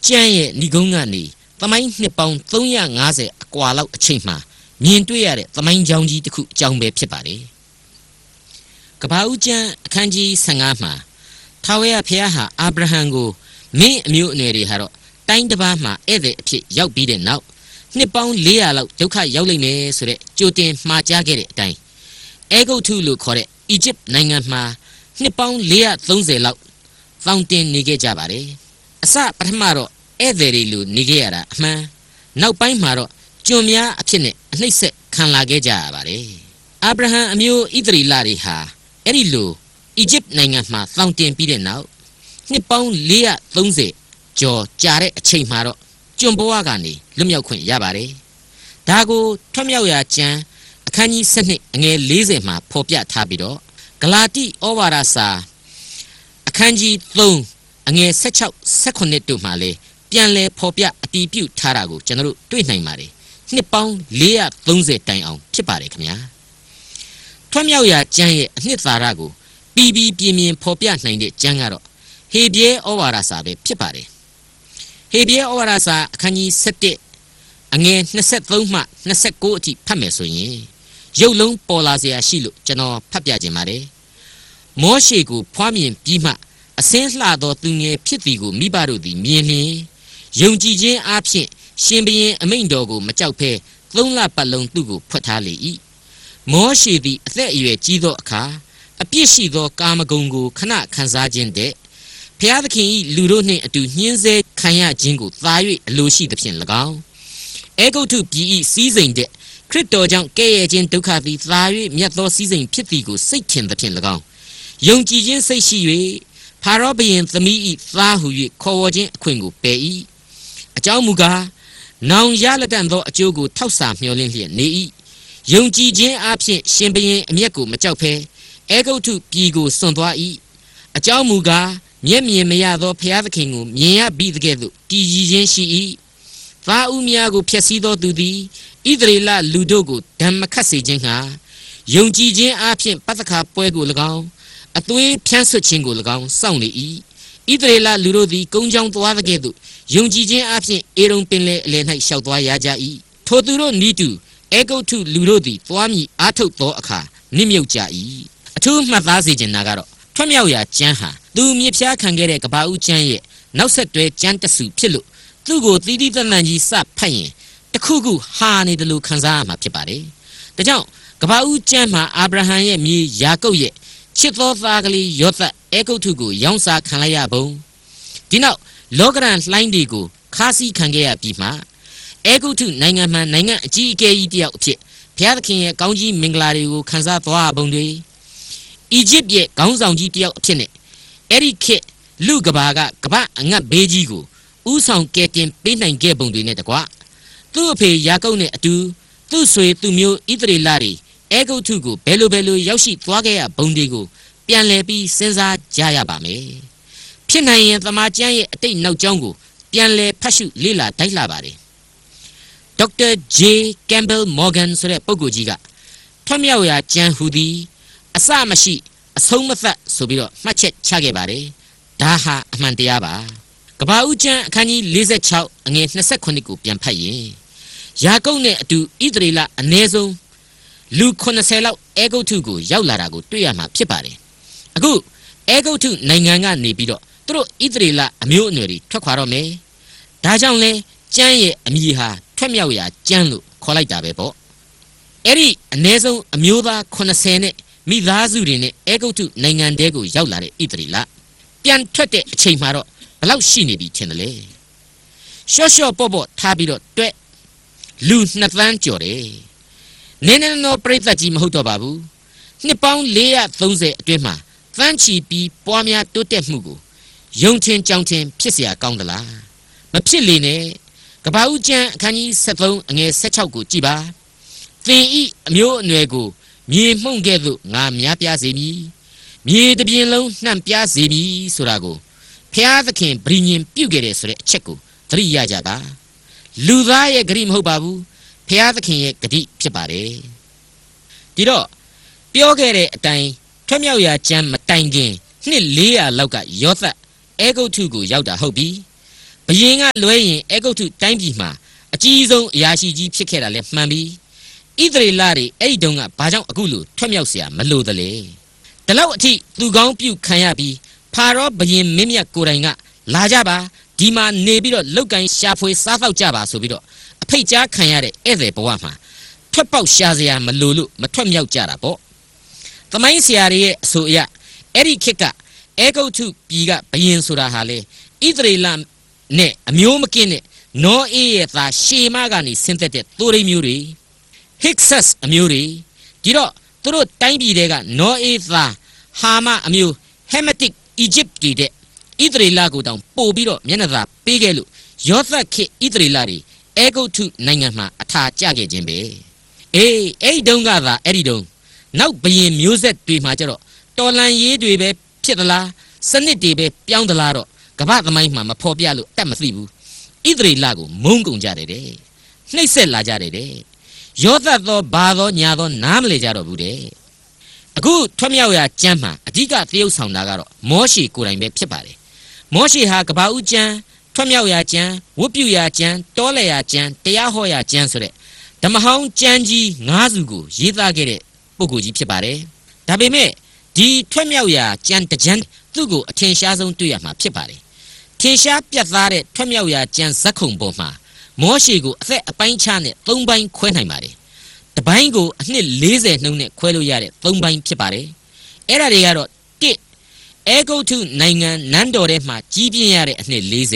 ကျမ်းရဲ့ဏိဂုံးကနေသမိုင်းနှစ်ပေါင်း350အကွာလောက်အချိန်မှာမြင်တွေ့ရတဲ့သမိုင်းကြောင်းကြီးတစ်ခုအကြောင်းပဲဖြစ်ပါတယ်ကဘာဦးကျမ်းအခန်းကြီး15မှာထာဝရဘုရားဟာအာဗြဟံကိုမင်းအမျိုးအနွယ်တွေဟာတော့တိုင်းတစ်ပါးမှာဧည့်သည်အဖြစ်ရောက်ပြီးတဲ့နောက်နှစ်ပေါင်း400လောက်ဒုက္ခရောက်လိမ့်မယ်ဆိုတဲ့ကြိုတင်မှားကြားခဲ့တဲ့အတိုင်းအဲဂုတ်ထုလို့ခေါ်တဲ့အီဂျစ်နိုင်ငံမှာနှစ်ပေါင်း430လောက်တောင်းတင်နေခဲ့ကြပါတယ်အစပထမတော့ဧည့်သည်တွေလိုနေခဲ့ရတာအမှန်နောက်ပိုင်းမှာတော့ကျွန်များအဖြစ်နဲ့အနှိမ့်ဆက်ခံလာခဲ့ကြရပါတယ်အာဗြဟံအမျိုးဣသရေလတွေဟာအဲ့ဒီလိုအီဂျစ်နိုင်ငံမှာတောင်းတင်ပြီးတဲ့နောက်နှစ်ပေါင်း430ကျော်ကြာတဲ့အချိန်မှာတော့ကျွန်ဘဝကနေလွတ်မြောက်ခွင့်ရပါတယ်ဒါကိုထွတ်မြောက်ရာကျမ်းအခန်းကြီး7အငယ်40မှာဖော်ပြထားပြီးတော့ဂလာတိဩဝါဒစာအခန်းကြီး3အငယ်16-18တို့မှာလေပြန်လဲဖော်ပြအတည်ပြုထားတာကိုကျွန်တော်တို့တွေ့နိုင်ပါတယ်နှစ်ပေါင်း430တိုင်အောင်ဖြစ်ပါတယ်ခင်ဗျာထွတ်မြောက်ရာကျမ်းရဲ့အနှစ်သာရကိုပြီးပြင်းပြင်းဖော်ပြနိုင်တဲ့ကျမ်းကတော့ဟေဘရဲဩဝါဒစာပဲဖြစ်ပါတယ်ဟေဘရဲဩဝါဒစာအခန်းကြီး7အငယ်23မှ29အထိဖတ်မယ်ဆိုရင်ရုပ်လုံးပေါ်လာเสียရှိလို့ကျွန်တော်ဖတ်ပြခြင်းပါတယ်မောရှေကိုဖွားမြင်ပြီးမှအစင်းလှသောသူငယ်ဖြစ်သည်ကိုမိဘတို့သည်မြင်လျင်ယုံကြည်ခြင်းအပြင်ရှင်ဘုရင်အမိန့်တော်ကိုမကြောက်ဖဲ3လပတ်လုံးသူ့ကိုဖွက်ထားလေ၏မောရှေသည်အသက်အရွယ်ကြီးသောအခါအပြစ်ရှိသောကာမဂုဏ်ကိုခဏခံစားခြင်းတဲ့ဘုရားသခင်၏လူတို့နှင့်အတူညှင်းဆဲခံရခြင်းကိုသာ၍အလိုရှိသဖြင့်၎င်းအေဂုတ်ထုပြည်၏စည်းစိမ်တဲ့ခရစ်တော်ကြောင့်ကဲ့ရဲ့ခြင်းဒုက္ခသည်သာ၍မြတ်သောစည်းစိမ်ဖြစ်သည်ကိုစိတ်ထင်သဖြင့်၎င်းယုံကြည်ခြင်းစိတ်ရှိ၍ဖာရောဘုရင်သမီး၏သားဟု၍ခေါ်ဝေါ်ခြင်းအခွင့်ကိုပယ်၏အကြောင်းမူကားနောင်ရလက်တန်သောအကျိုးကိုထောက်စာမျှော်လင့်လျက်နေ၏ယုံကြည်ခြင်းအပြင်ရှင်ဘုရင်အမျက်ကိုမကြောက်ဖဲအေဂုတ်ထုပြည်ကိုစွန့်သွား၏အကြောင်းမူကားမျက်မြင်မရသောဘုရားသခင်ကိုမြင်ရပြီးတဲ့ကဲ့သို့တည်ရည်ခြင်းရှိ၏သားဦးများကိုဖျက်ဆီးသောသူသည်ဣသရေလလူတို့ကိုဓမ္မခတ်စေခြင်းဟာယုံကြည်ခြင်းအပြင်ပတ္တခါပွဲကို၎င်းအသွေးဖြန်းဆွတ်ခြင်းကို၎င်းစောင့်နေ၏ဣသရေလလူတို့သည်ကုန်းချောင်းသွားတဲ့ကဲ့သို့ယုံကြည်ခြင်းအပြင်အေရုံပင်လေအလယ်၌ရှောက်သွားရကြ၏ထိုသူတို့နီးတူအေဂုတ်ထုလူတို့သည်သွားမည်အားထုတ်သောအခါနစ်မြုပ်ကြ၏အထူးမှတ်သားစေခြင်းကတော့ထွတ်မြောက်ရာကျမ်းဟာသူမြေဖြားခံခဲ့တဲ့ကဘာဦးကျမ်းရဲ့နောက်ဆက်တွဲကျမ်းတစုဖြစ်လို့သူ့ကိုသီးသီးသန့်သန့်ကြီးစဖတ်ရင်တခုခုဟာနေတယ်လို့ခံစားရမှာဖြစ်ပါတယ်ဒါကြောင့်ကဘာဦးကျမ်းမှာအာဗြဟံရဲ့မြေယာကုပ်ရဲ့ချစ်သောသားကလေးယောသပ်အေဂုတ်ထုကိုရောင်းစားခံလိုက်ရပုံဒီနောက်လောကရန်လှိုင်းတွေကိုခါးစည်းခံခဲ့ရပြီးမှအေဂုတ်ထုနိုင်ငံမှနိုင်ငံအကြီးအကဲကြီးတယောက်အဖြစ်ဘုရားသခင်ရဲ့ကောင်းကြီးမင်္ဂလာတွေကိုခံစားသွားပုံတွေအီဂျစ်ရဲ့ခေါင်းဆောင်ကြီးတယောက်အဖြစ်နဲ့အဲ့ဒီခေတ်လူကဘာကကဘာအငတ်ဘေးကြီးကိုဥဆောင်ကဲတင်ပေးနိုင်ခဲ့ပုံတွေနဲ့တကွသူ့အဖေယာကုပ်နဲ့အတူသူ့ဆွေသူမျိုးဣသရေလတွေအေဂုတ်ထုကိုဘယ်လိုရောက်ရှိသွားခဲ့ရပုံတွေကိုပြန်လည်ပြီးစဉ်းစားကြရပါမယ်ဖြစ်နိုင်ရင်သမာကျမ်းရဲ့အတိတ်နောက်ကျောင်းကိုပြန်လည်ဖတ်ရှုလေ့လာတိုက်လာပါတယ်ဒေါက်တာ J. Campbell Morgan ဆိုတဲ့ပုဂ္ဂိုလ်ကြီးကထွတ်မြောက်ရာကျမ်းဟူသည်အစမရှိအဆုံးမသတ်ဆိုပြီးတော့မှတ်ချက်ချခဲ့ပါတယ်ဒါဟာအမှန်တရားပါကဘာဦးကျမ်းအခန်းကြီး46အငယ်29ကိုပြန်ဖတ်ရင်ယာကုပ်နဲ့အတူဣသရေလအနည်းဆုံးလူ80လောက်အေဂုတ်ထုကိုရောက်လာတာကိုတွေ့ရမှာဖြစ်ပါတယ်အခုအေဂုတ်ထုနိုင်ငံကနေပြီးတော့သူတို့ဣသရေလအမျိုးအနွယ်တွေထွက်ခွာတော့မယ်ဒါကြောင့်လဲကျမ်းရဲ့အမည်ဟာထွက်မြောက်ရာကျမ်းလို့ခေါ်လိုက်တာပဲပေါ့အဲ့ဒီအနည်းဆုံးအမျိုးသား80နဲ့မိသားစုတွေနဲ့အေဂုတ်ထုနိုင်ငံတဲကိုရောက်လာတဲ့ဣသရေလပြန်ထွက်တဲ့အချိန်မှာတော့ဘယ်လောက်ရှိနေပြီထင်တယ်လေရှော့ပေါ့ထားပြီးတော့တွဲလူ2သန်းကျော်တယ်နည်းနော်ပြိဿကြီးမဟုတ်တော့ပါဘူးနှစ်ပေါင်း430အတွင်းမှာသန်းချီပြီးပွားများတိုးတက်မှုကိုယုံထင်ကြောင်ထင်ဖြစ်เสียကောင်းသလားမဖြစ်လေနဲ့ကဘာဦးကျမ်းအခန်းကြီး73အငယ်16ကိုကြည်ပါသင်ဤအမျိုးအနွယ်ကိုမြေမှုန့်ကဲ့သို့ငါများပြားစေမည်မြေတစ်ပြင်လုံးနှံ့ပြားစေမည်ဆိုတာကိုဖျားသခင်ဗြိညင်ပြုခဲ့တယ်ဆိုတဲ့အချက်ကိုသတိရကြပါလူသားရဲ့ဂတိမဟုတ်ပါဘူးဖျားသခင်ရဲ့ဂတိဖြစ်ပါတယ်ဒီတော့ပြောခဲ့တဲ့အတိုင်းထွတ်မြောက်ရာကျမ်းမတိုင်ခင်နှစ်400လောက်ကယောသပ်အေဂုတ်ထုကိုရောက်တာဟုတ်ပြီကဘယင်ကလွဲရင်အေဂုတ်ထုတိုင်းပြည်မှာအကြီးဆုံးအရာရှိကြီးဖြစ်ခဲ့တာလဲမှန်ပြီဣသရေလတွေအဲ့ဒီတုန်းကဘာကြောင့်အခုလိုထွက်မြောက်เสียမလို့တလဲဒီလောက်အထိသူကောင်းပြုခံရပြီးဖာရောဘယင်မင်းမြတ်ကိုယ်တိုင်ကလာကြပါဒီမှာနေပြီးတော့လောက်ကန်ရှာဖွေစားတော့ကြပါဆိုပြီးတော့အဖိတ်ကြားခံရတဲ့ဧည့်သည်ဘဝမှာထွက်ပေါက်ရှာစရာမလိုလို့မထွက်မြောက်ကြတာပေါ့သမိုင်းဆရာတွေရဲ့အဆိုအရအဲ့ဒီခေတ်ကအေဂုတ်ထုပြည်ကဘယင်ဆိုတာဟာလေဣသရေလနဲ့အမျိုးမကင်းတဲ့နောအေးရဲ့သားရှေမကနေဆင်းသက်တဲ့သိုးရိမ်မျိုးတွေဟစ်ဆတ်အမျိုးတွေဒီတော့သူတို့တိုင်းပြည်တွေကနောအေးသားဟာမအမျိုးဟက်မတစ်အီဂျစ်ပြည်တဲ့ဣသရေလကိုတောင်ပို့ပြီးတော့မျက်နှာသာပေးခဲ့လို့ယောသခေဣသရေလတွေအေဂုတ်ထုနိုင်ငံမှာအထာကျခဲ့ခြင်းပဲအေးအဲ့ဒီတုန်းကသာအဲ့ဒီတုန်းနောက်ဘယင်မျိုးဆက်တွေမှာကျတော့တော်လန်ရေးတွေပဲဖြစ်သလားစနစ်တွေပဲပြောင်းသလားတော့ကမ္ဘာသမိုင်းမှာမဖော်ပြလို့အတ်မသိဘူးဣသရေလကိုမုန်းကုန်ကြတယ်တဲ့နှိပ်စက်လာကြတယ်တဲ့ယောသသောဘာသောညာသောနားမလဲကြတော့ဘူးတဲ့အခုထွတ်မြောက်ရာကျမ်းမှာအဓိကသရုပ်ဆောင်တာကတော့မောရှေကိုယ်တိုင်ပဲဖြစ်ပါတယ်မောရှေဟာကပ္ပဦးကျမ်းထွတ်မြောက်ရာကျမ်းဝတ်ပြုရာကျမ်းတောလဲရာကျမ်းတရားဟောရာကျမ်းဆိုတဲ့ဓမ္မဟောင်းကျမ်းကြီး9စုကိုရေးသားခဲ့တဲ့ပုဂ္ဂိုလ်ကြီးဖြစ်ပါတယ်ဒါပေမဲ့ဒီထွတ်မြောက်ရာကျမ်းတစ်ကျမ်းသူ့ကိုအထင်ရှားဆုံးတွေ့ရမှာဖြစ်ပါတယ်ထင်ရှားပြတ်သားတဲ့ထွတ်မြောက်ရာကျမ်းဇက်ခုံပေါ်မှာမောရှေကိုအသက်အပိုင်းခြားနဲ့3ပိုင်းခွဲနိုင်ပါတယ်တပိုင်းကိုအနှစ်40နှုန်းနဲ့ခွဲလို့ရတဲ့3ပိုင်းဖြစ်ပါတယ်အဲ့ဒါတွေကတော့1အေဂုတ်ထုနိုင်ငံနန်းတော်ထဲမှာကြီးပြင်းရတဲ့အနှစ်40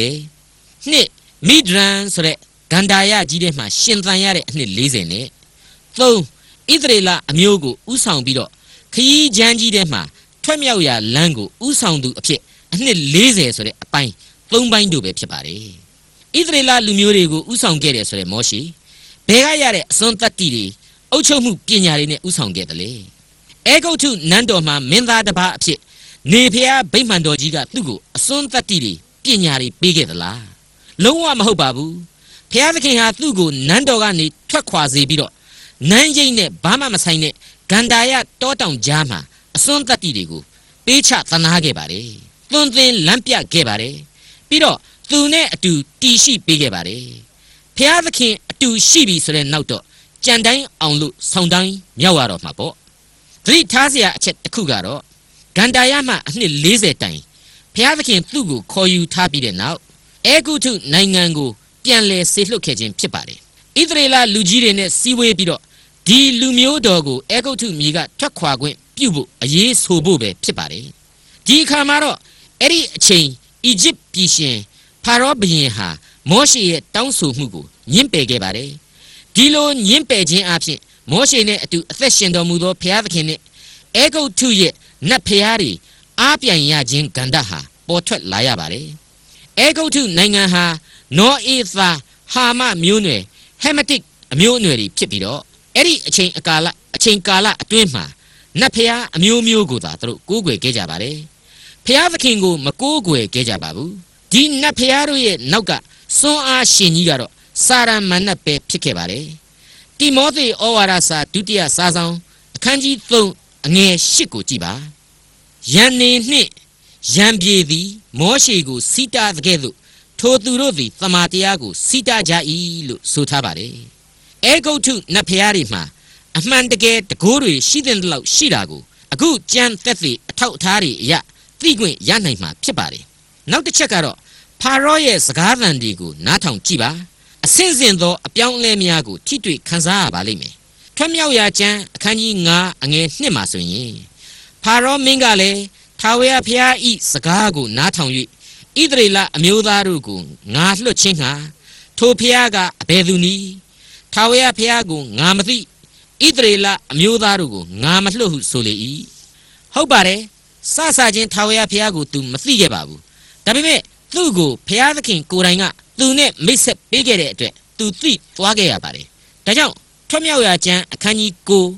2မိဒရန်ဆိုတဲ့ဂန္ဓာယကြီးထဲမှာရှင်သန်ရတဲ့အနှစ်40နဲ့3ဣသရေလအမျိုးကိုဥဆောင်ပြီးတော့ခရီးချမ်းကြီးထဲမှာထွက်မြောက်ရာလမ်းကိုဥဆောင်သူအဖြစ်အနှစ်40ဆိုတဲ့အပိုင်း3ပိုင်းတို့ပဲဖြစ်ပါတယ်ဣသရေလလူမျိုးတွေကိုဥဆောင်ခဲ့တယ်ဆိုတဲ့မောရှေဘယ်ကရတဲ့အစွန်းတတ္တိတွေအုပ်ချုပ်မှုပညာတွေနဲ့ဥဆောင်ခဲ့တယ်လေအေဂုတ်ထုနန်းတော်မှာမင်းသားတစ်ပါးအဖြစ်နေဖျားဗိမာန်တော်ကြီးကသူ့ကိုအစွန်းတတ္တိတွေပညာတွေပေးခဲ့သလားလုံးဝမဟုတ်ပါဘူးဖျားသခင်ဟာသူ့ကိုနန်းတော်ကနေထွက်ခွာစေပြီးတော့နန်းရိပ်နဲ့ဘာမှမဆိုင်တဲ့ဂန္ဓာယတောတောင်ကြားမှာအစွန်းတတ္တိတွေကိုပေးချသနာခဲ့ပါတယ်သွန်သင်လမ်းပြခဲ့ပါတယ်ပြီးတော့သူနဲ့အတူတီရှိပေးခဲ့ပါတယ်ဖျားသခင်အတူရှိပြီဆိုတဲ့နောက်တော့ကြံတိုင်းအောင်လို့ဆောင်တိုင်းမြောက်ရတော့မှာပေါ့သတိထားစရာအချက်တစ်ခုကတော့ဂန္ဓာယမှအနှစ်40တိုင်ဖျားသခင်သူ့ကိုခေါ်ယူထားပြီးတဲ့နောက်အေဂုတ်ထုနိုင်ငံကိုပြန်လည်ဆေလွှတ်ခဲ့ခြင်းဖြစ်ပါတယ်ဣသရေလလူကြီးတွေနဲ့စီဝေးပြီးတော့ဒီလူမျိုးတော်ကိုအေဂုတ်ထုမြေကထွက်ခွာခွင့်ပြုဖို့အရေးဆိုဖို့ပဲဖြစ်ပါတယ်ဒီအခါမှာတော့အဲ့ဒီအချိန်အီဂျစ်ပြည်ရှင်ဖာရောဘုရင်ဟာမောရှေရဲ့တောင်းဆိုမှုကိုညှင်းပယ်ခဲ့ပါတယ်ဒီလိုညှင်းပယ်ခြင်းအပြင်မောရှေနဲ့အတူအသက်ရှင်တော်မူသောဘုရားသခင်နဲ့အေဂုတ်ထုရဲ့နတ်ဘုရားတွေအားပြန်ရခြင်းကန္တဟာပေါ်ထွက်လာရပါတယ်အေဂုတ်ထုနိုင်ငံဟာနောအေသာဟာမမျိုးနွယ်ဟက်မတစ်အမျိုးအနွယ်တွေဖြစ်ပြီးတော့အဲ့ဒီအချိန်ကာလအတွင်းမှာနတ်ဘုရားအမျိုးမျိုးကိုသာသူတို့ကိုးကွယ်ခဲ့ကြပါတယ်ဘုရားသခင်ကိုမကိုးကွယ်ခဲ့ကြပါဘူးဒီနတ်ဘုရားတို့ရဲ့နောက်ကစွန်းအားရှင်ကြီးကတော့စာရမဏတ်ပဲဖြစ်ခဲ့ပါတယ်တိမောသေဩဝါဒစာဒုတိယစာဆောင်အခန်းကြီး3အငယ်8ကိုကြည့်ပါယန်နေနှင့်ယံပြေသည်မောရှေကိုစီတာတကဲ့သို့ထိုသူတို့သည်သမာတရားကိုစီတာကြ၏လို့ဆိုထားပါတယ်အေဂုတ်ထုနတ်ဘုရားတွေမှာအမှန်တကယ်တကိုးတွေရှိတဲ့လောက်ရှိတာကိုအခုကြမ်းသက်သေအထောက်အထားတွေအရသိခွင့်ရနိုင်မှာဖြစ်ပါတယ်နောက်တစ်ချက်ကတော့ဖာရောရဲ့စကားသံတွေကိုနားထောင်ကြည့်ပါအဆင့်ဆင့်သောအပြောင်းအလဲများကိုထိတွေ့ခန်းစားရပါလိမ့်မယ်ထွတ်မြောက်ရာကျမ်းအခန်းကြီး9အငယ်1မှာဆိုရင်ဖာရောမင်းကလည်းထာဝရဘုရားဤစကားကိုနားထောင်၍ဣသရေလအမျိုးသားတို့ကိုငါလွှတ်ခြင်းဟာထိုဘုရားကအဘယ်သူနည်းထာဝရဘုရားကိုငါမသိဣသရေလအမျိုးသားတို့ကိုငါမလွှတ်ဟုဆိုလေ၏ဟုတ်ပါတယ်စချင်းထာဝရဘုရားကိုသူမသိခဲ့ပါဘူးဒါပေမဲ့သူ့ကိုဘုရားသခင်ကိုယ်တိုင်ကသူနဲ့မိတ်ဆက်ပေးခဲ့တဲ့အတွက်သူသိသွားခဲ့ရပါတယ်ဒါကြောင့်ထွတ်မြောက်ရာကျမ်းအခန်းကြီး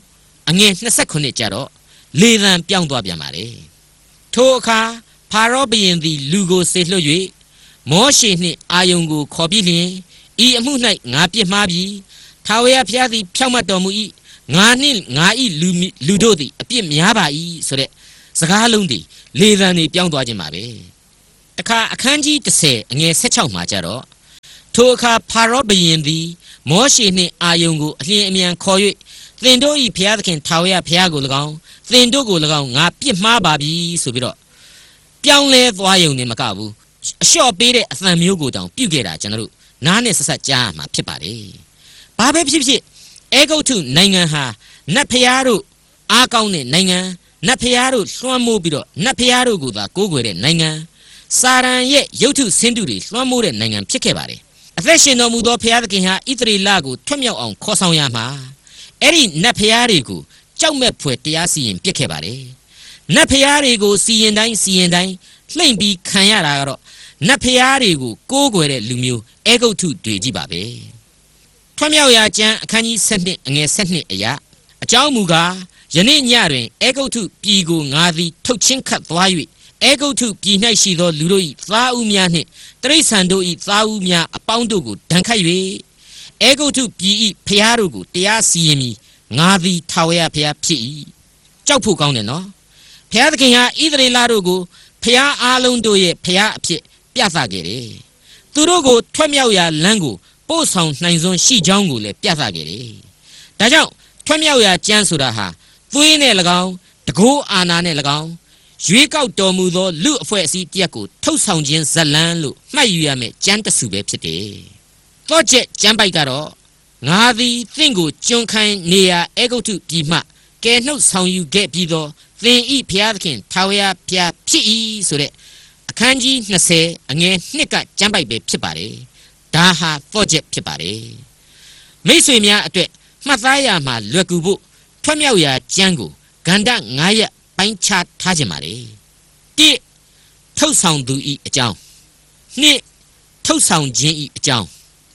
9အငယ်29ကျတော့လေသံပြောင်းသွားပြန်ပါတယ်ထိုအခါဖာရောဘုရင်သည်လူကိုဆေလွှတ်၍မောရှေနှင့်အာယုန်ကိုခေါ်ပြီးလျှင်ဤအမှု၌ငါပြစ်မှားပြီးထာဝရဘုရားသည်ဖြောင့်မတ်တော်မူ၏ငါနှင့်ငါ၏လူတို့သည်အပြစ်များပါ၏ဆိုတဲ့စကားလုံးတွေလေသံတွေပြောင်းသွားခြင်းပါပဲတခါအခန်းကြီး30အငယ်16မှာကြတော့ထိုအခါဖာရောဘုရင်သည်မောရှေနှင့်အာယုန်ကိုအလျင်အမြန်ခေါ်၍သင်တို့၏ဘုရားသခင်ထာဝရဘုရားကို၎င်းသင်တို့ကို၎င်းငါပြစ်မှားပါပြီဆိုပြီးတော့ပြောင်းလဲသွားယုံနေမကဘူးအလျှော့ပေးတဲ့အသံမျိုးကိုတောင်ပြုတ်ခဲ့တာကျွန်တော်တို့နားနဲ့ဆက်ဆက်ကြားမှာဖြစ်ပါတယ်။ဘာပဲဖြစ်ဖြစ်အေဂုတ်ထုနိုင်ငံဟာနတ်ဖျားတို့အားကောင်းတဲ့နိုင်ငံနတ်ဖျားတို့လွှမ်းမိုးပြီးတော့နတ်ဖျားတို့ကိုသာကိုးကွယ်တဲ့နိုင်ငံစာရန်ရဲ့ရုပ်ထုဆင်းတုတွေလွှမ်းမိုးတဲ့နိုင်ငံဖြစ်ခဲ့ပါတယ်။အသက်ရှင်တော်မူသောဘုရားသခင်ဟာဣသရေလကိုထွတ်မြောက်အောင်ခေါ်ဆောင်ရမှာအဲ့ဒီနတ်ဖျားတွေကိုကြောက်မဲ့ဖွယ်တရားစီရင်ပြစ်ခဲ့ပါတယ်။နတ်ဖျားတွေကိုစီရင်တိုင်းလှိမ့်ပြီးခံရတာကတော့နတ်ဖျားတွေကိုကိုးကွယ်တဲ့လူမျိုးအေဂုတ်ထုတွေကြီးပါပဲ။ထွတ်မြောက်ရာကျမ်းအခန်းကြီး7အငယ်7အရာအကြောင်းမူကားယနေ့ညတွင်အေဂုတ်ထုပြည်ကိုငါသည်ထုတ်ချင်းခတ်သွား၍အေဂုတ်ထုပြည်၌ရှိသောလူတို့၏သားဦးများနှင့်တိရစ္ဆာန်တို့၏သားဦးများအပေါင်းတို့ကိုဒဏ်ခတ်၍အေဂုတ်ထုပြည်၏ဖျားတို့ကိုတရားစီရင်မည်ငါသည်ထာဝရဘုရားဖြစ်၏ကြောက်ဖို့ကောင်းတယ်နော်ဘုရားသခင်ဟာဣသရေလတို့ကိုဖျားအားလုံးတို့ရဲ့ဖျားအဖြစ်ပြသခဲ့တယ်သူတို့ကိုထွက်မြောက်ရာလမ်းကိုပို့ဆောင်နိုင်စွမ်းရှိကြောင်းကိုလည်းပြသခဲ့တယ်ဒါကြောင့်ထွက်မြောက်ရာကျမ်းဆိုတာဟာသွေးနဲ့၎င်းတကိုးအာနာနဲ့၎င်းရွေးကောက်တော်မူသောလူအဖွဲ့အစည်းတရက်ကိုထုတ်ဆောင်ခြင်းဇလန်းလို့မှတ်ယူရမယ်ကျမ်းတစုပဲဖြစ်တယ်။သောချက်ကျမ်းပိုက်ကတော့ငါသည်သင်ကိုကျွန်ခံနေရာအေဂုတ်ထုပြည်မှကယ်နှုတ်ဆောင်ယူခဲ့ပြီးသောသင်ဤဘုရားသခင်ထာဝရဘုရားဖြစ်၏ဆိုတဲ့အခန်းကြီး20အငယ်1ကကျမ်းပိုက်ပဲဖြစ်ပါတယ်။ဒါဟာသောချက်ဖြစ်ပါတယ်။မိတ်ဆွေများအတွက်မှတ်သားရမှာလွယ်ကူဖို့ထွက်မြောက်ရာကျမ်းကိုဂန္ဓ9ရက်ပိုင်းခြားထားခြင်းပါလေ1ထုတ်ဆောင်သူဤအကြောင်း2ထုတ်ဆောင်ခြင်းဤအကြောင်း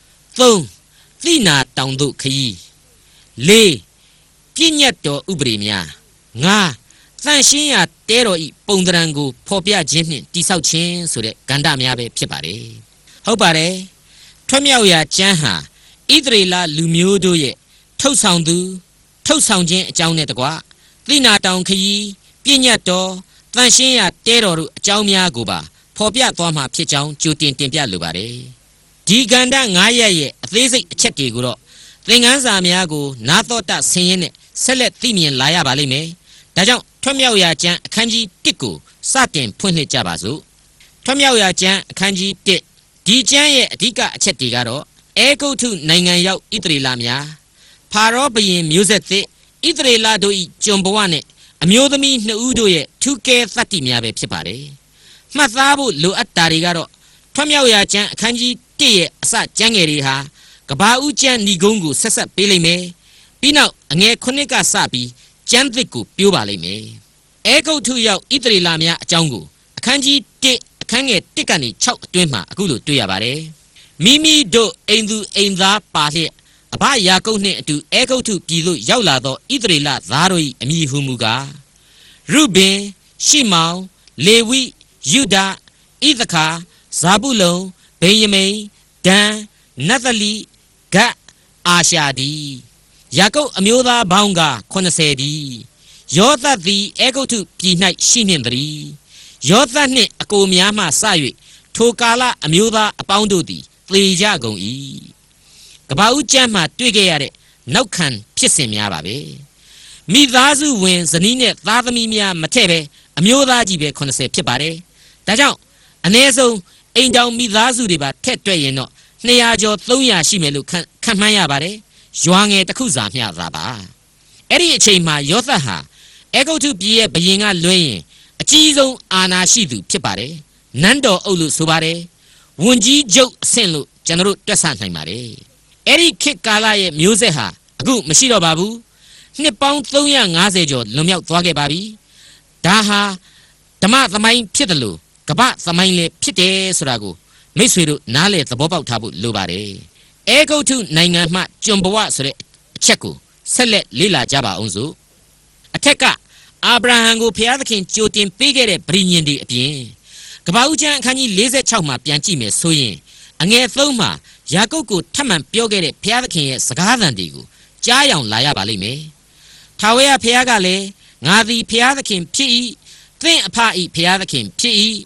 3သိနာတောင်တို့ခရီး4ပြည့်ညတ်တော်ဥပဒေများ5သန့်ရှင်းရာတဲတော်ဤပုံသဏ္ဍာန်ကိုဖော်ပြခြင်းနှင့်တိဆောက်ခြင်းဆိုတဲ့ဂန္ဓများပဲဖြစ်ပါတယ်ဟုတ်ပါတယ်ထွက်မြောက်ရာကျမ်းဟာဣသရေလလူမျိုးတို့ရဲ့ထုတ်ဆောင်သူထုတ်ဆောင်ခြင်းအကြောင်းနဲ့တကွသိနာတောင်ခရီးပြည့်ညတ်တော်တန်ရှင်းရာတဲတော်တို့အကြောင်းများကိုပါဖော်ပြသွားမှာဖြစ်ကြောင်းကြိုတင်တင်ပြလိုပါတယ်ဒီကန္တ9ရက်ရဲ့အသေးစိတ်အချက်တွေကိုတော့သင်ခန်းစာများကိုနာတော်တဆင်းရဲနဲ့ဆက်လက်သိမြင်လာရပါလိမ့်မယ်ဒါကြောင့်ထွတ်မြောက်ရာကျမ်းအခန်းကြီး1ကိုစတင်ဖွင့်လှစ်ကြပါစို့ထွတ်မြောက်ရာကျမ်းအခန်းကြီး1ဒီကျမ်းရဲ့အဓိကအချက်တွေကတော့အေဂုတ်ထုနိုင်ငံရောက်ဣသရေလများဖာရောဘုရင်မျိုးဆက်သစ်ဣသရေလတို့၏ကျွန်ဘဝနဲ့အမျိုးသမီး2ဦးတို့ရဲ့ထူးကဲသတ္တိများပဲဖြစ်ပါတယ်။မှတ်သားဖို့လိုအပ်တာတွေကတော့ထွတ်မြောက်ရာကျမ်းအခန်းကြီး1ရဲ့အစကျမ်းငယ်တွေဟာကဘာဦးကျမ်းဏီကုန်းကိုဆက်ဆက်ပေးလိမ့်မယ်။ပြီးနောက်အငယ်9ကစပြီးကျမ်းသစ်ကိုပြိုးပါလိမ့်မယ်။အေဂုတ်ထုရောက်ဣသရေလများအကြောင်းကိုအခန်းကြီး1အခန်းငယ်1ကနေ6အတွင်းမှာအခုလိုတွေ့ရပါတယ်။မိမိတို့အိမ်သူအိမ်သားပါလျက်အဘယာကုပ်နှင့်အတူအေဂုတ်ထုပြည်သို့ရောက်လာသောဣသရေလသားတို့၏အမည်ဟုမူကားရုဘင်ရှိမောင်လေဝိယုဒဣသခါဇာဗုလုန်ဗင်ယမိန်ဒန်နဿလိဂတ်အာရှာဒီယာကုပ်အမျိုးသားပေါင်းက80ဒီယောသတ်သည်အေဂုတ်ထုပြည်၌ရှိနှင့်သည်ယောသတ်နှင့်အကိုများမှစ၍ထိုကာလအမျိုးသားအပေါင်းတို့သည်သေကြကုန်၏ကပ္ပဦးကျမ်းမှာတွေ့ခဲ့ရတဲ့နောက်ခံဖြစ်စဉ်များပါပဲမိသားစုဝင်ဇနီးနဲ့သားသမီးများမထည့်ပဲအမျိုးသားကြီးပဲ80ဖြစ်ပါတယ်ဒါကြောင့်အနည်းဆုံးအိမ်တောင်မိသားစုတွေပါထက်တွက်ရင်တော့200ကျော်300ရှိမယ်လို့ခန့်မှန်းရပါတယ်ရွာငယ်တစ်ခုစာမျှသာပါအဲ့ဒီအချိန်မှာယောသတ်ဟာအေဂုတ်ထုပြည်ရဲ့ဘုရင်ကလွှဲရင်အကြီးဆုံးအာဏာရှိသူဖြစ်ပါတယ်နန်းတော်အုပ်လို့ဆိုပါတယ်ဝန်ကြီးချုပ်အဆင့်လို့ကျွန်တော်တို့တွက်ဆနိုင်ပါတယ်အဲ့ဒီခေတ်ကာလရဲ့မျိုးဆက်ဟာအခုမရှိတော့ပါဘူးနှစ်ပေါင်း350ကျော်လွန်မြောက်သွားခဲ့ပါပြီဒါဟာဓမ္မသမိုင်းဖြစ်တယ်လို့ကပ္ပသမိုင်းလည်းဖြစ်တယ်ဆိုတာကိုမိတ်ဆွေတို့နားလည်သဘောပေါက်ထားဖို့လိုပါတယ်အေဂုတ်ထုနိုင်ငံမှကျွန်ဘဝဆိုတဲ့အချက်ကိုဆက်လက်လေ့လာကြပါအောင်စို့အထက်ကအာဗြဟံကိုဘုရားသခင်ကြိုတင်ပေးခဲ့တဲ့ဗြိညင်တွေအပြင်ကပ္ပဦးကျမ်းအခန်းကြီး46မှာပြန်ကြည့်မယ်ဆိုရင်အငယ်3မှာယာကုပ်ကိုထပ်မံပြောခဲ့တဲ့ဘုရားသခင်ရဲ့စကားသံတွေကိုကြားယောင်လာရပါလိမ့်မယ်ထာဝရဘုရားကလည်းငါသည်ဘုရားသခင်ဖြစ်၏သင်အဖ၏ဘုရားသခင်ဖြစ်၏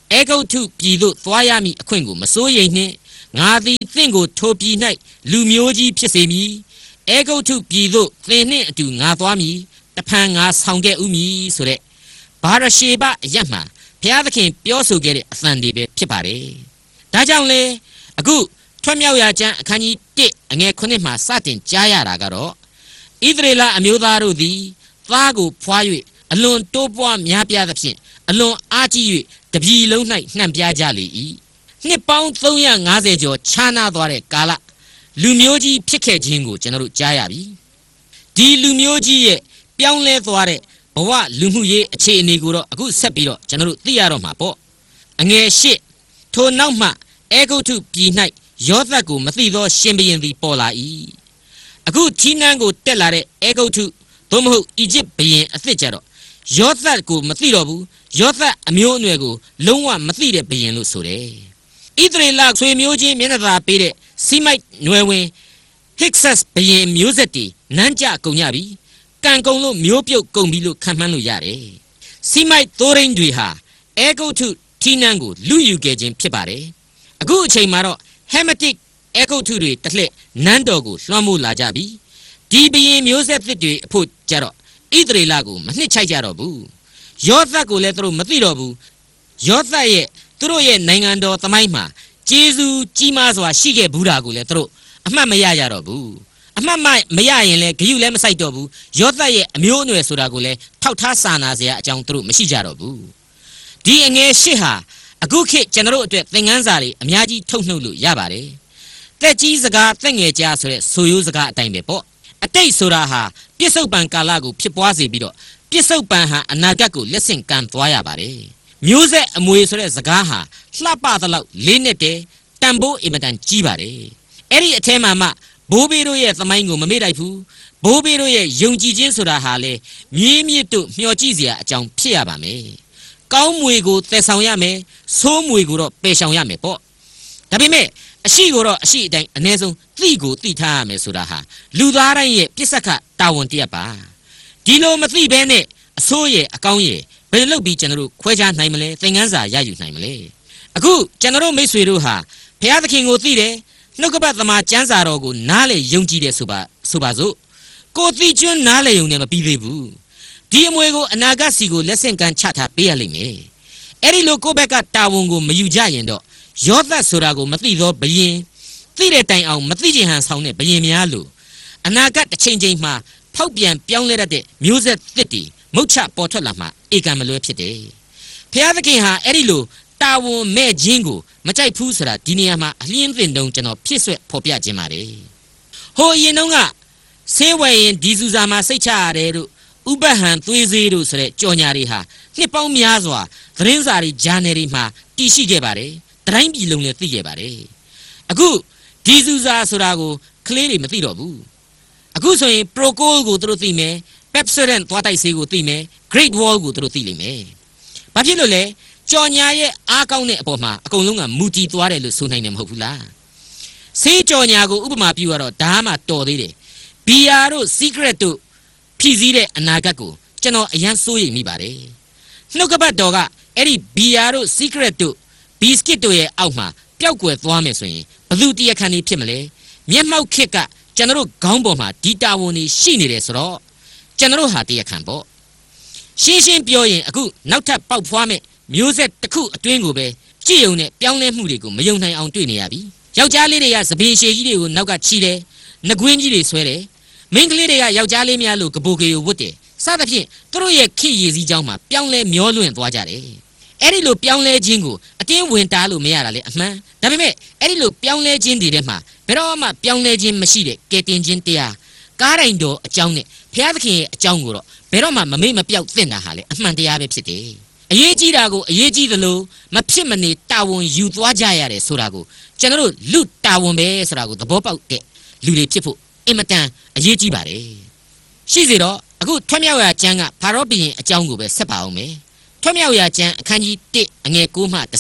အဲဂုတ်ထုပြည်သို့သွားရမည်အခွင့်ကိုမစိုးရိမ်နှင့်ငါသည်သင်ကိုထိုပြည်၌လူမျိုးကြီးဖြစ်စေမည်အဲဂုတ်ထုပြည်သို့သင်နှင့်အတူငါသွားမည်တဖန်ငါဆောင်ခဲ့ဥမည်ဆိုတဲ့ဘာရရှေဘအရတ်မှာဘုရားသခင်ပြောဆိုခဲ့တဲ့အသံတွေပဲဖြစ်ပါတယ်ဒါကြောင့်လေအခုထွတ်မြောက်ရာကျမ်းအခန်းကြီး1အငယ်9မှာစတင်ကြားရတာကတော့ဣသရေလအမျိုးသားတို့သည်သားကိုဖွား၍အလွန်တိုးပွားများပြားသဖြင့်အလွန်အားကြီး၍တပြည်လုံး၌နှံ့ပြားကြလေ၏နှစ်ပေါင်း350ကျော်ခြားနာသွားတဲ့ကာလလူမျိုးကြီးဖြစ်ခဲ့ခြင်းကိုကျွန်တော်တို့ကြားရပြီဒီလူမျိုးကြီးရဲ့ပြောင်းလဲသွားတဲ့ဘဝလူမှုရေးအခြေအနေကိုတော့အခုဆက်ပြီးတော့ကျွန်တော်တို့သိရတော့မှာပေါ့အငယ်8ထိုနောက်မှအဲဂုတ်ထုပြည်၌ယောသတ်ကိုမသိသောရှင်ဘုရင်သည်ပေါ်လာ၏အခုထီးနန်းကိုတက်လာတဲ့အဲဂုတ်ထုသို့မဟုတ်အီဂျစ်ဘုရင်အသစ်ကြတော့ယောသတ်ကိုမသိတော့ဘူးယောသတ်အမျိုးအနွယ်ကိုလုံးဝမသိတဲ့ဘုရင်လို့ဆိုတယ်ဣသရေလဆွေမျိုးချင်းမျက်နှာသာပေးတဲ့စီမိုက်နွယ်ဝင်ဟစ်ဆတ်ဘုရင်မျိုးဆက်တီနန်းကြကုန်ကြပြီကံကုန်လို့မျိုးပြုတ်ကုန်ပြီလို့ခံမှန်းလို့ရတယ်စီမိုက်သိုးရင်းတွေဟာအဲဂုတ်ထုထီးနန်းကိုလူယူခဲ့ခြင်းဖြစ်ပါတယ်အခုအချိန်မှာတော့ဟဲမတစ်အဲဂုတ်ထုတွေတစ်လှည့်နန်းတော်ကိုလွှမ်းမိုးလာကြပြီဒီဘုရင်မျိုးဆက်သစ်တွေအဖို့ကြတော့ဣသရေလကိုမနှစ်ချိုက်ကြတော့ဘူးယောသတ်ကိုလည်းသူတို့မသိတော့ဘူးယောသတ်ရဲ့သူတို့ရဲ့နိုင်ငံတော်သမိုင်းမှာကျေးဇူးကြီးမားစွာရှိခဲ့ဘူးတာကိုလည်းသူတို့အမှတ်မရကြတော့ဘူးအမှတ်မရရင်လည်းဂယုလည်းမဆိုင်တော့ဘူးယောသတ်ရဲ့အမျိုးအနွယ်ဆိုတာကိုလည်းထောက်ထားစာနာစရာအကြောင်းသူတို့မရှိကြတော့ဘူးဒီအငယ်8ဟာအခုခေတ်ကျွန်တော်တို့အတွက်သင်ခန်းစာတွေအများကြီးထုတ်နှုတ်လို့ရပါတယ်တက်ကြီးစကားတက်ငယ်ကြားဆိုတဲ့ဆိုရိုးစကားအတိုင်းပဲပေါ့အတိတ်ဆိုတာဟာပြစ္ဆုတ်ပံကာလကိုဖြစ်ပွားစေပြီးတော့ပြစ္ဆုတ်ပံဟာအနာဂတ်ကိုလက်ဆင့်ကမ်းသွားရပါတယ်မျိုးဆက်အမွေဆိုတဲ့စကားဟာလှပသလောက်လေးနဲ့တည်းတန်ဖိုးအင်မတန်ကြီးပါတယ်အဲ့ဒီအထဲမှာမှဘိုးဘေးတို့ရဲ့သမိုင်းကိုမမေ့လိုက်ဘူးဘိုးဘေးတို့ရဲ့ယုံကြည်ခြင်းဆိုတာဟာလေမြင်းမြစ်တို့မျှော်ကြည့်စရာအကြောင်းဖြစ်ရပါမယ်ကောင်းမွေကိုသယ်ဆောင်ရမယ်ဆိုးမွေကိုတော့ပယ်ရှောင်ရမယ်ပေါ့ဒါပေမဲ့အရှိကိုတော့အရှိအတိုင်းအ ਨੇ ဆုံးသိကိုသိထားရမယ်ဆိုတာဟာလူသားတိုင်းရဲ့ပြစ္ဆကတာဝန်တရက်ပါဒီလိုမသိဘဲနဲ့အဆိုးရဲ့အကောင်းရဲ့ဘယ်လိုလုပ်ပြီးကျွန်တော်တို့ခွဲခြားနိုင်မလဲသင်ခန်းစာရယူနိုင်မလဲအခုကျွန်တော်တို့မိတ်ဆွေတို့ဟာဘုရားသခင်ကိုသိတယ်နှုတ်ကပတ်သမားကျမ်းစာတော်ကိုနားလေယုံကြည်တယ်ဆိုပါစို့ကိုသိကျွန်းနားလေယုံနဲ့မပြီးသေးဘူးဒီအမွေကိုအနာဂတ်စီကိုလက်ဆင့်ကမ်းချထားပေးရလိမ့်မယ်အဲ့ဒီလိုကိုယ့်ဘက်ကတာဝန်ကိုမယူကြရင်တော့ယောသတ်ဆိုတာကိုမသိသောဘုရင်သိတဲ့တိုင်အောင်မသိခြင်းဟန်ဆောင်တဲ့ဘုရင်များလို့အနာဂတ်တစ်ချိန်မှာဖောက်ပြန်ပြောင်းလဲတတ်တဲ့မျိုးဆက်သစ်တွေမုတ်ချပေါ်ထွက်လာမှဧကံမလွဲဖြစ်တယ်ဘုရားသခင်ဟာအဲ့ဒီလိုတာဝန်မဲ့ခြင်းကိုမကြိုက်ဘူးဆိုတာဒီနေရာမှာအလင်းသင်တုံးကျွန်တော်ဖြစ်ဆွဲဖော်ပြခြင်းပါတယ်ဟိုအရင်တုန်းကဆေးဝယ်ရင်ဒီစုစာမှာစိတ်ချရတယ်တို့ဥပဟံသွေးစေးတို့ဆိုတဲ့ကြော်ညာတွေဟာနှစ်ပေါင်းများစွာသတင်းစာတွေဂျာနယ်တွေမှာတည်ရှိခဲ့ပါတယ်တိုင်းပြည်လုံးလည်းသိခဲ့ပါတယ်အခုဒီစုစာဆိုတာကိုကလေးတွေမသိတော့ဘူးအခုဆိုရင် Procol ကိုသူတို့သိမယ် Pepsodent သွားတိုက်ဆေးကိုသိမယ် Great Wall ကိုသူတို့သိလိမ့်မယ်ဘာဖြစ်လို့လဲကြော်ညာရဲ့အားကောင်းတဲ့အပေါ်မှာအကုန်လုံးကမူတည်သွားတယ်လို့ဆိုနိုင်တယ်မဟုတ်ဘူးလားဆေးကြော်ညာကိုဥပမာပြုရတော့ဒါမှတော်သေးတယ်ဘီယာတို့ Secret တို့ဖြည့်စည်းတဲ့အနာဂတ်ကိုကျွန်တော်အရန်စိုးရိမ်မိပါတယ်နှုတ်ကပတ်တော်ကအဲ့ဒီဘီယာတို့ Secret တို့ဘီစကစ်တို့ရဲ့အောက်မှာပျောက်ကွယ်သွားမယ်ဆိုရင်ဘသူတရားခံနေဖြစ်မလဲမျက်မှောက်ခစ်ကကျွန်တော်တို့ခေါင်းပေါ်မှာဒီတာဝန်တွေရှိနေတယ်ဆိုတော့ကျွန်တော်တို့ဟာတရားခံပေါ့ရှင်းရှင်းပြောရင်အခုနောက်ထပ်ပေါက်ဖွားမဲ့မျိုးဆက်တစ်ခုအတွင်းကိုပဲကြည့်ုံနဲ့ပြောင်းလဲမှုတွေကိုမယုံနိုင်အောင်တွေ့နေရပြီယောက်ျားလေးတွေကသပင်ရှည်ကြီးတွေကိုနောက်ကချီတယ်နှကွင်းကြီးတွေဆွဲတယ်မိန်းကလေးတွေကယောက်ျားလေးများလို့ကပိုကေကိုဝတ်တယ်စသဖြင့်သူတို့ရဲ့ခေရည်စည်းကြောင်းမှာပြောင်းလဲမျောလွင့်သွားကြတယ်အဲ့ဒီလိုပြောင်းလဲခြင်းကိုအတင်းဝင်တားလို့မရတာလေအမှန်ဒါပေမဲ့အဲ့ဒီလိုပြောင်းလဲခြင်းတွေထဲမှာဘယ်တော့မှပြောင်းလဲခြင်းမရှိတဲ့ကဲတင်ခြင်းတရားကားတိုင်းတော်အကြောင်းနဲ့ဘုရားသခင်ရဲ့အကြောင်းကိုတော့ဘယ်တော့မှမမေ့မပြောက်သင့်တာဟာလေအမှန်တရားပဲဖြစ်တယ်အရေးကြီးတာကိုအရေးကြီးသလိုမဖြစ်မနေတာဝန်ယူသွားကြရတယ်ဆိုတာကိုကျွန်တော်တို့လူတာဝန်ပဲဆိုတာကိုသဘောပေါက်တဲ့လူတွေဖြစ်ဖို့အင်မတန်အရေးကြီးပါတယ်ရှိစေတော့အခုထွတ်မြောက်ရာကျမ်းကဖာရောဘုရင်အကြောင်းကိုပဲဆက်ပါအောင်မယ်ထွတ်မြောက်ရာကျမ်းအခန်းကြီး1အငယ်9မှ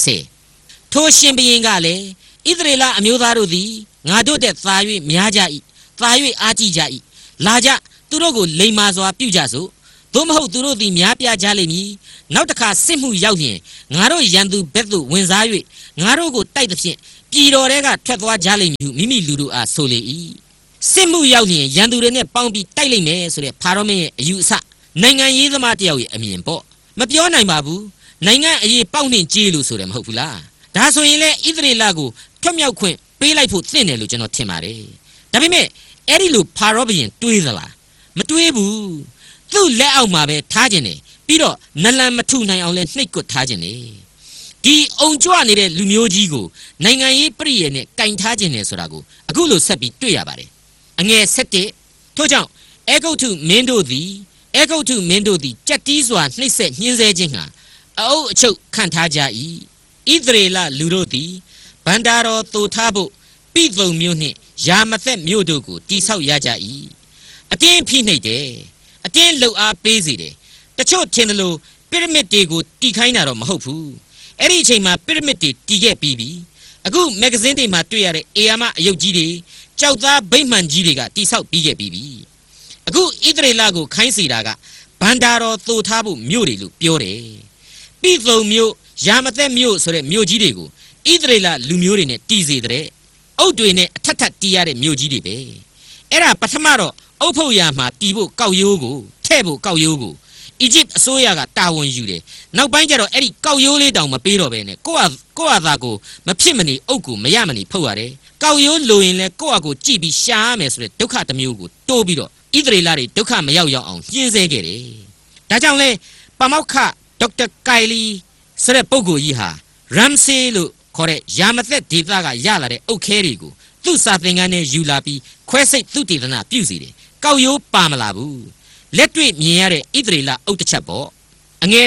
10ထိုရှင်ဘုရင်ကလည်းဣသရေလအမျိုးသားတို့သည်ငါတို့တဲ့သာ၍များကြ၏သာ၍အားကြီးကြ၏လာကြသူတို့ကိုလိမ္မာစွာပြုကြစို့သို့မဟုတ်သူတို့သည်များပြားကြလိမ့်မည်နောက်တစ်ခါစစ်မှုရောက်ရင်ငါတို့ရန်သူဘက်သို့ဝင်စား၍ငါတို့ကိုတိုက်သဖြင့်ပြည်တော်ထဲကထွက်သွားကြလိမ့်မည်ဟုမိမိလူတို့အားဆိုလေ၏စစ်မှုရောက်ရင်ရန်သူတွေနဲ့ပေါင်းပြီးတိုက်လိမ့်မယ်ဆိုတဲ့ဖာရောမင်းရဲ့အယူအဆနိုင်ငံရေးသမားတယောက်ရဲ့အမြင်ပေါ့မပြောနိုင်ပါဘူးနိုင်ငံအရေးပေါက်နှင်ကြေးလို့ဆိုတယ်မဟုတ်ဘူးလားဒါဆိုရင်လေဣသရေလကိုထွတ်မြောက်ခွင့်ပေးလိုက်ဖို့သင့်တယ်လို့ကျွန်တော်ထင်ပါတယ်ဒါပေမဲ့အဲ့ဒီလိုဖာရောဘုရင်တွေးသလားမတွေးဘူးသူ့လက်အောက်မှာပဲထားခြင်းတယ်ပြီးတော့နလန်မထုနိုင်အောင်လဲနှိပ်ကွထားခြင်းတယ်ဒီအုံကြွနေတဲ့လူမျိုးကြီးကိုနိုင်ငံရေးပြည့်ရနဲ့ကင်ထားခြင်းတယ်ဆိုတာကိုအခုလိုဆက်ပြီးတွေ့ရပါတယ်အငယ်7ထို့ကြောင့်အေဂုတ်ထုမင်းတို့သည်ကြက်တီးစွာနှိပ်စက်ညှင်းဆဲခြင်းဟာအအုပ်အချုပ်ခံထားကြ၏ဣသရေလလူတို့သည်ဗန္တာတော်သို့ထားဖို့ပိသုံမြို့နှင့်ယာမသက်မြို့တို့ကိုတိဆောက်ရကြ၏အတင်းဖိနှိပ်တယ်အတင်းလှုပ်အားပေးစေတယ်တချို့ထင်တယ်လို့ပီရမစ်တွေကိုတီခိုင်းတာတော့မဟုတ်ဘူးအဲ့ဒီအချိန်မှာပီရမစ်တွေတီခဲ့ပြီးပြီအခုမဂ္ဂဇင်းတွေမှာတွေ့ရတဲ့အေယာမအယုတ်ကြီးတွေကြောက်သားဗိမ္မာန်ကြီးတွေကတိဆောက်ပြီးခဲ့ပြီးပြီအခုဣသရေလကိုခိုင်းစေတာကဗန္တာတော်သို့ထားဖို့မြို့တွေလို့ပြောတယ်ပိသုံမြို့ယာမသက်မြို့ဆိုတဲ့မြို့ကြီးတွေကိုဣသရေလလူမျိုးတွေနဲ့တီးစေတဲ့အုတ်တွေနဲ့အထက်ထပ်တီးရတဲ့မြို့ကြီးတွေပဲအဲ့ဒါပထမတော့အုတ်ဖုတ်ရမှာတီးဖို့ကောက်ရိုးကိုထဲ့ဖို့ကောက်ရိုးကိုအီဂျစ်အစိုးရကတာဝန်ယူတယ်နောက်ပိုင်းကျတော့အဲ့ဒီကောက်ရိုးလေးတောင်မပေးတော့ဘဲနဲ့ကိုယ့်ဟာသာကိုမဖြစ်မနေအုတ်ကိုမရမနေဖုတ်ရတယ်ကောက်ရိုးလိုရင်လဲကိုယ့်ဟာကိုကြည့်ပြီးရှာရမယ်ဆိုတဲ့ဒုက္ခတစ်မျိုးကိုတိုးပြီးတော့ဣသရေလတွေဒုက္ခမရောက်အောင်ညှင်းဆဲခဲ့တယ်ဒါကြောင့်လဲပမောက္ခဒေါက်တာကိုင်လီဆိုတဲ့ပုဂ္ဂိုလ်ကြီးဟာရမ်ဆေးလို့ခေါ်တဲ့ယာမသက်ဒေသကရလာတဲ့အုတ်ခဲတွေကိုသူ့စာသင်ခန်းထဲယူလာပြီးခွဲစိတ်သူတည်တနာပြုစီတယ်ကောက်ရိုးပါမလာဘူးလက်တွေ့မြင်ရတဲ့ဣသရေလအုတ်တစ်ချက်ပေါ့အငယ်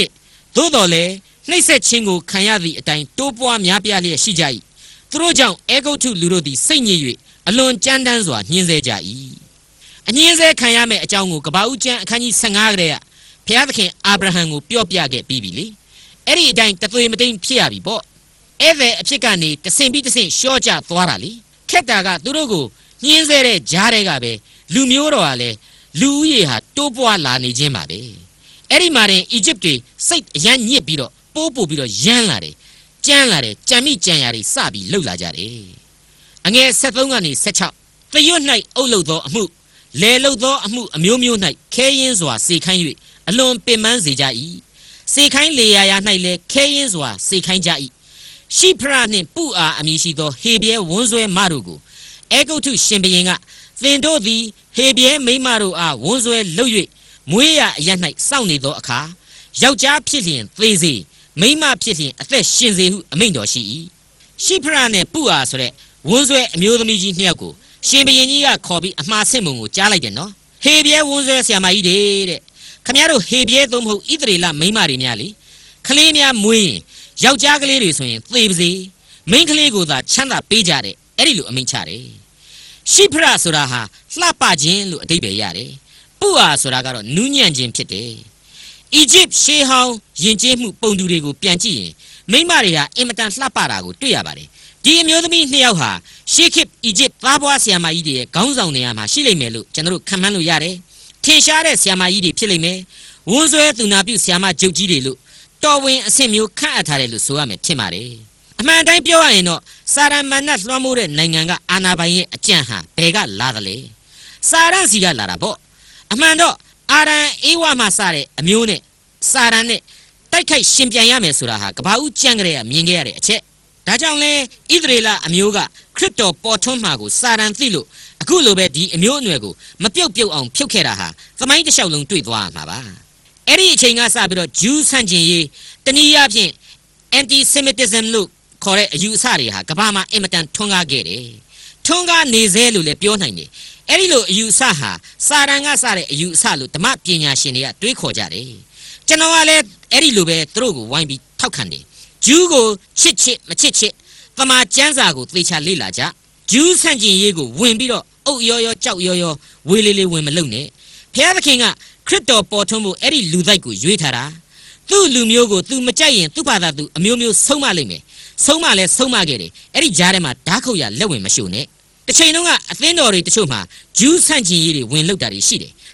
7သို့တော်လဲနှိပ်စက်ခြင်းကိုခံရသည့်အတိုင်းတိုးပွားများပြားလျက်ရှိကြ၏သူတို့ကြောင့်အေဂုတ်ထုလူတို့သည်စိတ်ညစ်၍အလွန်ကြမ်းတမ်းစွာညှင်းဆဲကြ၏အညှင်းဆဲခံရမယ့်အကြောင်းကိုကပ္ပဦးကျမ်းအခန်းကြီး15ကတည်းကဘုရားသခင်အာဗြဟံကိုပြောပြခဲ့ပြီးပြီလေအဲ့ဒီအတိုင်းတသွေးမတိမ်ဖြစ်ရပြီပေါ့အဲ့ဒီအဖြစ်ကနေတဆင့်ပြီးတဆင့်ရှော့ကျသွားတာလေခက်တာကသူတို့ကိုညှင်းဆဲတဲ့ဂျားတွေကပဲလူမျိုးတော်ကလည်းလူဦးရေဟာတိုးပွားလာနေခြင်းပါပဲအဲ့ဒီမှာတင်အီဂျစ်တွေစိတ်အရန်ညစ်ပြီးတော့ပိုးပို့ပြီးတော့ရမ်းလာတယ်ကြမ်းလာတယ်ကြံမိကြံရာတွေစပြီးလှုပ်လာကြတယ်အငယ်73ကနေ16သရွတ်၌အုပ်လုသောအမှုလဲလုသောအမှုအမျိုးမျိုး၌ခဲယင်းစွာစေခိုင်း၍အလွန်ပင်ပန်းစေကြ၏စေခိုင်းလေရာ၌လည်းခဲယင်းစွာစေခိုင်းကြ၏ရှိဖရနှင့်ပုအာအမည်ရှိသောဟေဘရဲဝန်းဆွဲမတို့ကိုအေဂုတ်ထုရှင်ဘုရင်ကသင်တို့သည်ဟေဘရဲမိန်းမတို့အားဝန်းဆွဲလုပ်၍မွေးရအရ၌စောင့်နေသောအခါယောက်ျားဖြစ်လျင်သေစေမိန်းမဖြစ်လျင်အသက်ရှင်စေဟုအမိန့်တော်ရှိ၏ရှိဖရနှင့်ပုအာဆိုတဲ့ဝန်းဆွဲအမျိုးသမီးကြီးနှစ်ယောက်ကိုရှင်ဘုရင်ကြီးကခေါ်ပြီးအမှားဆင့်မုံကိုကြားလိုက်တယ်နော်ဟေဘရဲဝန်းဆွဲဆရာမကြီးတဲ့ခင်ဗျားတို့ဟေဘရဲသို့မဟုတ်ဣသရေလမိန်းမတွေများလေကလေးများမွေးရင်ယောက်ျားကလေးတွေဆိုရင်သေပါစေမိန်းကလေးကိုသာချမ်းသာပေးကြတဲ့အဲ့ဒီလိုအမိန့်ချတယ်ရှိဖရဆိုတာဟာလှပခြင်းလို့အဓိပ္ပာယ်ရတယ်ပုအာဆိုတာကတော့နူးညံ့ခြင်းဖြစ်တယ်အီဂျစ်ရှေးဟောင်းယဉ်ကျေးမှုပုံတူတွေကိုပြန်ကြည့်ရင်မိန်းမတွေဟာအင်မတန်လှပတာကိုတွေ့ရပါတယ်ဒီအမျိုးသမီးနှစ်ယောက်ဟာရှေးခေတ်အီဂျစ်သားပွားဆရာမကြီးတွေရဲ့ခေါင်းဆောင်နေရာမှာရှိလိမ့်မယ်လို့ကျွန်တော်တို့ခန့်မှန်းလို့ရတယ်ထင်ရှားတဲ့ဆရာမကြီးတွေဖြစ်လိမ့်မယ်ဝန်းဆွဲသူနာပြုဆရာမဂျုတ်ကြီးတွေလို့တော်ဝင်အဆင့်မျိုးခန့်အပ်ထားတယ်လို့ဆိုရမယ်ထင်ပါတယ်အမှန်တိုင်းပြောရရင်တော့စာရမဏတ်လွှမ်းမိုးတဲ့နိုင်ငံကအာဏာပိုင်ရဲ့အကြံဟာဘယ်ကလာသလဲစာရန်စီကလာတာပေါ့အမှန်တော့အာရန်အေဝါမှစတဲ့အမျိုးနဲ့စာရန်နဲ့တိုက်ခိုက်ရှင်ပြန်ရမယ်ဆိုတာဟာကဘာဦးကြံကြရမြင်ခဲ့ရတဲ့အချက်ဒါကြောင့်လဲဣသရေလအမျိုးကခရစ်တော်ပေါ်ထွန်းမှာကိုစာရန်သိလို့အခုလိုပဲဒီအမျိုးအနွယ်ကိုမပြုတ်ပြုတ်အောင်ဖြုတ်ခဲ့တာဟာသမိုင်းတစ်လျှောက်လုံးတွေ့သွားမှာပါအဲ့ဒီအချိန်ကစပြီးတော့ဂျူးဆန့်ကျင်ရေးတနည်းအားဖြင့် anti-semitism လို့ခေါ်တဲ့အယူအဆတွေဟာကမ္ဘာမှာအင်မတန်ထွန်းကားခဲ့တယ်ထွန်းကားနေစေလို့လည်းပြောနိုင်တယ်အဲ့ဒီလိုအယူအဆဟာစာရန်ကစတဲ့အယူအဆလို့ဓမ္မပညာရှင်တွေကတွေးခေါ်ကြတယ်ကျွန်တော်ကလည်းအဲ့ဒီလိုပဲသူတို့ကိုဝိုင်းပြီးထောက်ခံတယ်ဂျူးကိုချစ်မချစ်သမာကျမ်းစာကိုသေချာလေ့လာကြဂျူးဆန့်ကျင်ရေးကိုဝင်ပြီးတော့အုပ်ရောကြောက်ရောဝေးလေးဝင်မလုပ်နဲ့ဘုရားသခင်ကခရစ်တော်ပေါ်ထွန်းဖို့အဲ့ဒီလူတိုက်ကိုရွေးထားတာသူ့လူမျိုးကိုသူမကြိုက်ရင်သူ့ဘာသာသူအမျိုးမျိုးဆုံးမလိမ့်မယ်ဆုံးမလဲဆုံးမခဲ့တယ်အဲ့ဒီကြားထဲမှာဓာတ်ခုတ်ရလက်ဝင်မရှို့နဲ့တစ်ချိန်လုံးကအသင်းတော်တွေတချို့မှာဂျူးဆန့်ကျင်ရေးတွေဝင်လောက်တာတွေရှိတယ်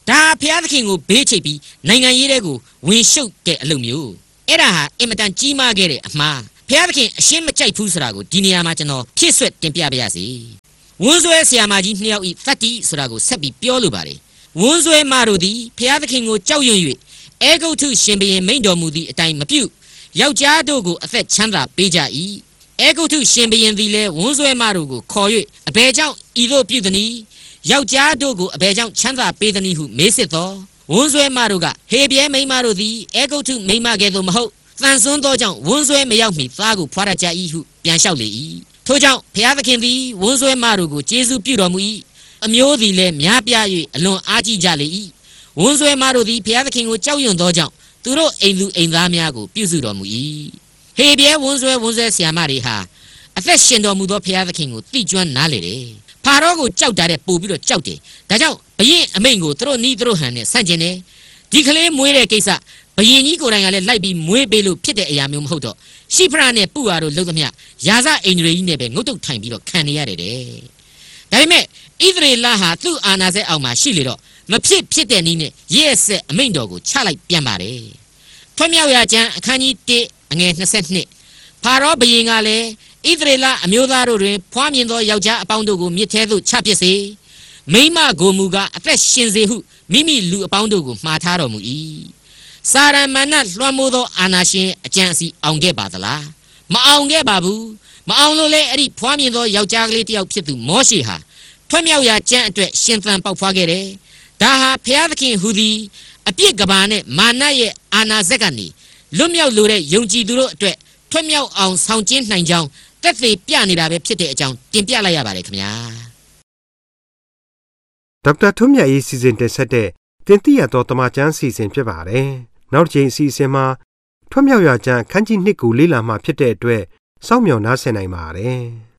ဒါဖျားသခင်ကိုဘေးချိတ်ပြီးနိုင်ငံရေးတွေကိုဝင်ရှုပ်တဲ့အလုပ်မျိုးအဲ့ဒါဟာအင်မတန်ကြီးမားခဲ့တဲ့အမှားဖျားသခင်အရှင်းမကြိုက်ဘူးဆိုတာကိုဒီနေရာမှာကျွန်တော်ဖြည့်ဆွတ်တင်ပြပါရစေဝန်းဆွဲဆရာမကြီးနှစ်ယောက်ဤသတ္တိဆိုတာကိုဆက်ပြီးပြောလိုပါတယ်ဝန်းဆွဲမတို့သည်ဖျားသခင်ကိုကြောက်ရွံ့၍အေဂုတ်ထုရှင်ဘုရင်မိန့်တော်မူသည့်အတိုင်းမပြုယောက်ျားတို့ကိုအသက်ချမ်းသာပေးကြ၏အေဂုတ်ထုရှင်ဘုရင်သည်လည်းဝန်းဆွဲမတို့ကိုခေါ်၍အဘယ်ကြောင့်ဤသို့ပြုသည်နည်းယောက်ျားတို့ကိုအဘယ်ကြောင့်ချမ်းသာပေးသည်နည်းဟုမေးစစ်သောဝန်းဆွဲမတို့ကဟေပြဲမိန်းမတို့သည်အေဂုတ်ထုမိန်းမကဲ့သို့မဟုတ်တန်ဆွန်းသောကြောင့်ဝန်းဆွဲမရောက်မီသားကိုဖွာရကြ၏ဟုပြန်လျှောက်လေ၏ထို့ကြောင့်ဖျားသခင်သည်ဝန်းဆွဲမတို့ကိုကျေးဇူးပြုတော်မူ၏အမျိုးသည်လည်းများပြား၍အလွန်အားကြီးကြလေ၏ဝန်းဆွဲမတို့သည်ဖျားသခင်ကိုကြောက်ရွံ့သောကြောင့်သူတို့အိမ်သူအိမ်သားများကိုပြုစုတော်မူ၏ဟေပြဲဝန်းဆွဲဆရာမတွေဟာအသက်ရှင်တော်မူသောဖျားသခင်ကိုသိကျွမ်းနားလေတယ်ဖာရောကိုကြောက်တာတဲ့ပို့ပြီးတော့ကြောက်တယ်ဒါကြောင့်ဘုရင်အမိန့်ကိုသူတို့နီးသူတို့ဟန်နဲ့ဆန့်ကျင်တယ်ဒီကလေးမွေးတဲ့ကိစ္စဘုရင်ကြီးကိုယ်တိုင်ကလည်းလိုက်ပြီးမွေးပေးလို့ဖြစ်တဲ့အရာမျိုးမဟုတ်တော့ရှိဖရာနဲ့ပူအာတို့လှုပ်သမျှယာဇအိန္ဒြေကြီးနဲ့ပဲငုတ်တုတ်ထိုင်ပြီးတော့ခံနေရတယ်တဲ့ဒါပေမဲ့ဣသရေလဟာသူ့အာဏာစက်အောက်မှာရှိလေတော့မဖြစ်တဲ့နည်းနဲ့ရဲ့ဆက်အမိန့်တော်ကိုချလိုက်ပြန်ပါတယ်ထွတ်မြောက်ရာကျမ်းအခန်းကြီး1အငယ်22ဖာရောဘုရင်ကလည်းဣသရေလအမျိုးသားတို့တွင်ဖွားမြင်သောယောက်ျားအပေါင်းတို့ကိုမြစ်ထဲသို့ချပစ်စေမိန်းမကိုမူကားအသက်ရှင်စေဟုမိမိလူအပေါင်းတို့ကိုမှားထားတော်မူ၏စာရမဏတ်လွှမ်းမိုးသောအာနာရှင်အကြံအစီအောင်ခဲ့ပါသလားမအောင်ခဲ့ပါဘူးမအောင်လို့လဲအဲ့ဒီဖွားမြင်သောယောက်ျားကလေးတစ်ယောက်ဖြစ်သူမောရှေဟာထွတ်မြောက်ရာကျမ်းအတွက်ရှင်သန်ပေါက်ဖွားခဲ့တယ်ဒါဟာဖျားသခင်ဟူသည်အပြစ်ကဘာနဲ့မာနရဲ့အာနာဇက်ကနေလွတ်မြောက်လိုတဲ့ယုံကြည်သူတို့အတွက်ထွတ်မြောက်အောင်ဆောင်ကျဉ်နိုင်ကြောင်းတက်သေးပြနေတာပဲဖြစ်တဲ့အကြောင်းတင်ပြလိုက်ရပါတယ်ခင်ဗျာဒေါက်တာထွန်းမြတ်ရေးစီစဉ်တင်ဆက်တဲ့တင်ပြတော်တမချန်းစီစဉ်ဖြစ်ပါတယ်နောက်တစ်ချိန်အစီအစဉ်မှာထွတ်မြောက်ရာကျမ်းခန်းကြီး1ကိုလေ့လာမှဖြစ်တဲ့အတွက်စောင့်မျှော်နားဆင်နိုင်ပါတယ်